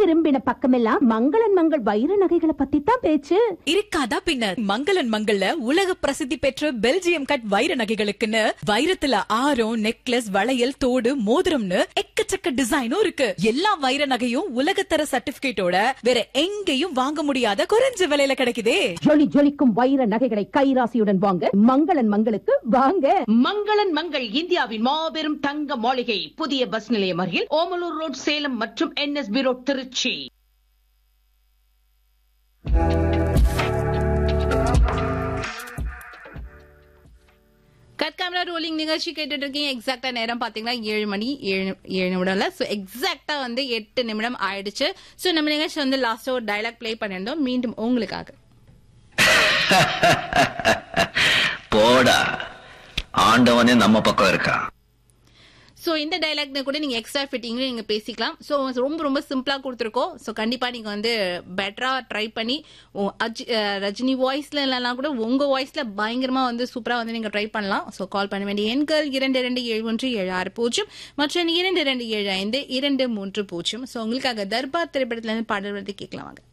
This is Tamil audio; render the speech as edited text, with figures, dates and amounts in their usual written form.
திரும்பின பக்கமெல்லாம் மங்களன் மங்கள் வைர நகைகளை பத்தி தான் பேச்சு. இருக்காதா பின்ன. மங்களன் மங்கள்ல உலக பிரசித்தி பெற்ற பெல்ஜியம் கட் வைர நகைகளுக்குன்னு வைரத்துல ஆரம், நெக்லஸ், வளையல், தோடு, மோதிரம்னு எக்கச்சக்க டிசைனும் இருக்கு. எல்லா வைர நகையும் உலகத்தர சர்டிபிகேட்டோட வேற எங்கேயும் வாங்க முடியாத குறைஞ்ச விலையில கிடைக்குதே. ஜொலி ஜொலிக்கும் வைர நகைகளை கைராசியுடன் வாங்க மங்களன் மங்களுக்கு வாங்க. மங்களன் மங்கள் இந்தியாவின் மாபெரும் தங்க மாளிகை, புதிய பஸ் நிலையம் அருகில், ஓமலூர் ரோட், சேலம் மற்றும் NSB road, Trichy. Cut camera rolling நிகழ்ச்சி கேட்டுட்டு இருக்கீங்க. எக்ஸாக்டா நேரம் பாத்தீங்கன்னா 7 மணி 7 நிமிடம்ல. சோ எக்ஸாக்டா 8 நிமிடம் ஆயிடுச்சு. சோ நம்ம நிகழ்ச்சி லாஸ்டா ஒரு டயலாக் பிளே பண்ணிருந்தோம், மீண்டும் உங்களுக்காக. போடா, ஆண்டவனே நம்ம பக்கம் இருக்கா. சோ இந்த டைலாக் கூட நீங்க எக்ஸ்ட்ரா ஃபிட்டிங்ல நீங்க பேசிக்கலாம். சோ ரொம்ப ரொம்ப சிம்பிளா கொடுத்துருக்கோம். சோ கண்டிப்பா நீங்க பெட்டரா ட்ரை பண்ணி ரஜினி வாய்ஸ்ல இல்லைன்னா கூட உங்க வாய்ஸ்ல பயங்கரமா சூப்பரா நீங்க ட்ரை பண்ணலாம். சோ கால் பண்ண வேண்டிய எண்கள் 227176 மற்றும் 227523. சோ உங்களுக்காக தர்பார் திரைப்படத்துல இருந்து பாடல் கேட்கலாம் வாங்க.